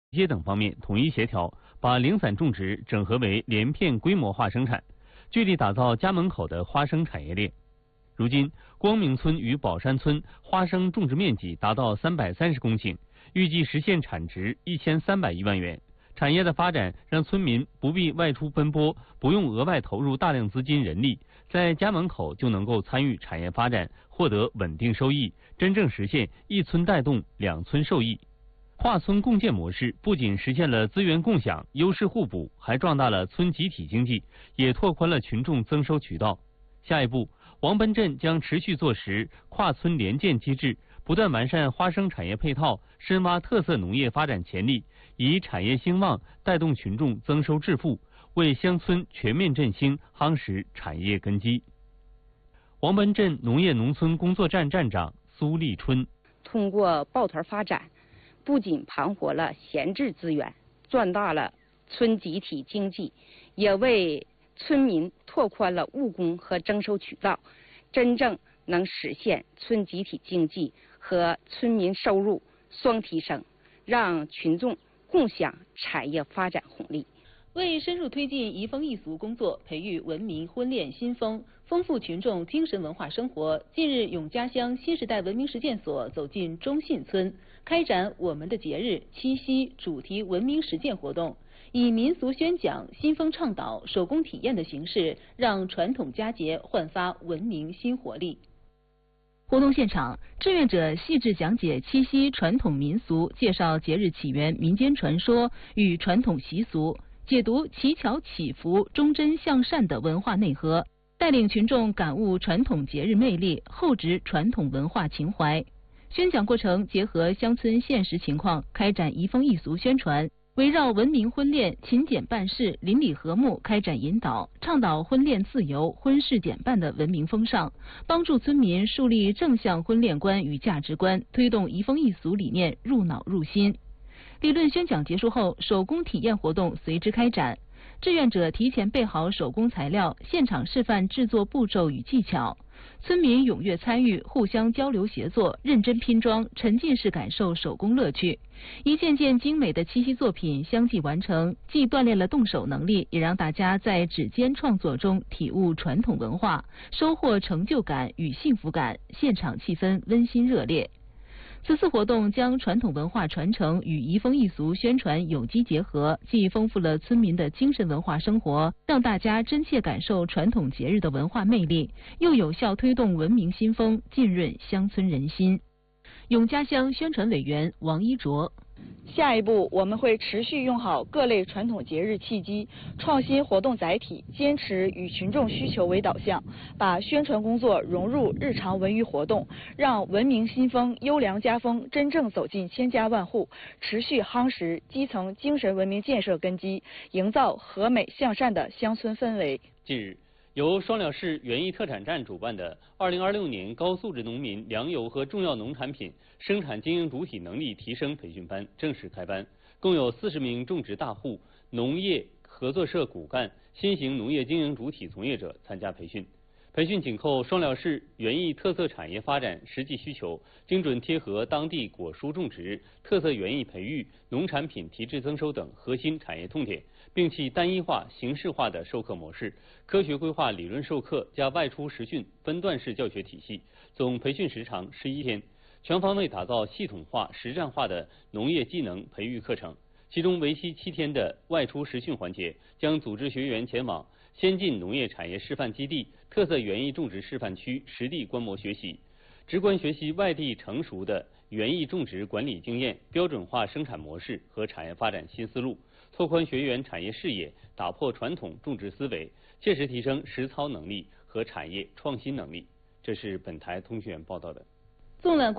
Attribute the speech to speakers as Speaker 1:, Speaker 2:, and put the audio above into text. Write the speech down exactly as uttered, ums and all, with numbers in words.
Speaker 1: 接等方面统一协调，把零散种植整合为连片规模化生产，聚力打造家门口的花生产业链。如今，光明村与宝山村花生种植面积达到三百三十公顷，预计实现产值一千三百亿万元。产业的发展让村民不必外出奔波，不用额外投入大量资金人力，在家门口就能够参与产业发展，获得稳定收益，真正实现一村带动两村受益。跨村共建模式不仅实现了资源共享、优势互补，还壮大了村集体经济，也拓宽了群众增收渠道。下一步，王奔镇将持续做实跨村联建机制，不断完善花生产业配套，深挖特色农业发展潜力，以产业兴旺带动群众增收致富，为乡村全面振兴夯实产业根基。王奔镇农业农村工作站站长苏立春：
Speaker 2: 通过抱团发展，不仅盘活了闲置资源，壮大了村集体经济，也为村民拓宽了务工和征收渠道，真正能实现村集体经济和村民收入双提升，让群众共享产业发展红利。
Speaker 3: 为深入推进移风易俗工作，培育文明婚恋新风，丰富群众精神文化生活，近日永嘉乡新时代文明实践所走进中信村，开展我们的节日七夕主题文明实践活动，以民俗宣讲、新风倡导、手工体验的形式，让传统佳节焕发文明新活力。活动现场，志愿者细致讲解七夕传统民俗，介绍节日起源、民间传说与传统习俗，解读乞巧祈福、忠贞向善的文化内核，带领群众感悟传统节日魅力，厚植传统文化情怀。宣讲过程结合乡村现实情况，开展移风易俗宣传，围绕文明婚恋、勤俭办事、邻里和睦开展引导，倡导婚恋自由、婚事简办的文明风尚，帮助村民树立正向婚恋观与价值观，推动移风易俗理念入脑入心。理论宣讲结束后，手工体验活动随之开展。志愿者提前备好手工材料，现场示范制作步骤与技巧。村民踊跃参与，互相交流协作，认真拼装，沉浸式感受手工乐趣。一件件精美的七夕作品相继完成，既锻炼了动手能力，也让大家在指尖创作中体悟传统文化，收获成就感与幸福感。现场气氛温馨热烈。此次活动将传统文化传承与移风易俗宣传有机结合，既丰富了村民的精神文化生活，让大家真切感受传统节日的文化魅力，又有效推动文明新风，浸润乡村人心。永嘉乡宣传委员王一卓：
Speaker 4: 下一步，我们会持续用好各类传统节日契机，创新活动载体，坚持以群众需求为导向，把宣传工作融入日常文娱活动，让文明新风、优良家风真正走进千家万户，持续夯实基层精神文明建设根基，营造和美向善的乡村氛围。
Speaker 1: 近日，由双辽市园艺特产站主办的二零二六年高素质农民粮油和重要农产品生产经营主体能力提升培训班正式开班，共有四十名种植大户、农业合作社骨干、新型农业经营主体从业者参加培训。培训紧扣双辽市园艺特色产业发展实际需求，精准贴合当地果蔬种植、特色园艺培育、农产品提质增收等核心产业痛点，摒弃单一化、形式化的授课模式，科学规划理论授课加外出实训分段式教学体系，总培训时长十一天，全方位打造系统化、实战化的农业技能培育课程。其中为期七天的外出实训环节，将组织学员前往先进农业产业示范基地、特色园艺种植示范区实地观摩学习，直观学习外地成熟的园艺种植管理经验、标准化生产模式和产业发展新思路，拓宽学员产业视野，打破传统种植思维，切实提升实操能力和产业创新能力。这是本台通讯员报道的。
Speaker 3: 纵览